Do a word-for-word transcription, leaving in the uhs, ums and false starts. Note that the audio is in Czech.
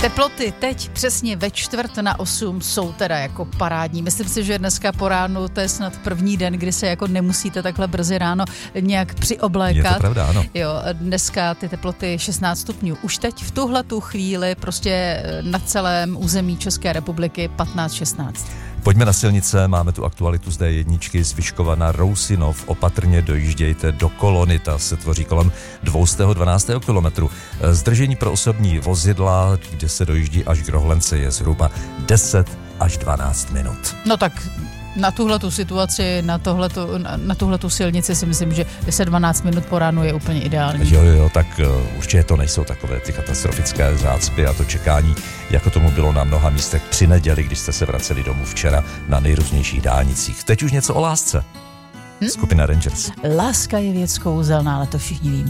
Teploty teď přesně ve čtvrt na osm jsou teda jako parádní. Myslím si, že dneska po ránu to je snad první den, kdy se jako nemusíte takhle brzy ráno nějak přioblékat. Je to pravda, ano. Jo, dneska ty teploty šestnáct stupňů. Už teď v tuhle tu chvíli prostě na celém území České republiky patnáct šestnáct. Pojďme na silnice, máme tu aktualitu z D jedna z Vyškova na Rousinov. Opatrně dojíždějte do Kolony, ta se tvoří kolem dvě stě dvanáct kilometrů. Zdržení pro osobní vozidla, kde se dojíždí až k Rohlence, je zhruba deset až dvanáct minut. No tak na tuhletu situaci, na, tohletu, na tuhletu silnici si myslím, že deset dvanáct minut po ránu je úplně ideální. Jo, jo, tak uh, určitě to nejsou takové ty katastrofické zácpy a to čekání, jako tomu bylo na mnoha místech při neděli, když jste se vraceli domů včera na nejrůznějších dálnicích. Teď už něco o lásce. Hm? Skupina Rangers. Láska je věc kouzelná, ale to všichni víme.